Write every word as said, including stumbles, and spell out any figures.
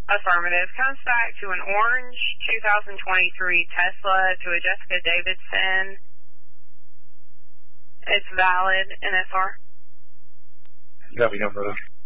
Affirmative. Comes back to an orange two thousand twenty-three Tesla to a Jessica Davidson. It's valid, N S R. Copy, no further.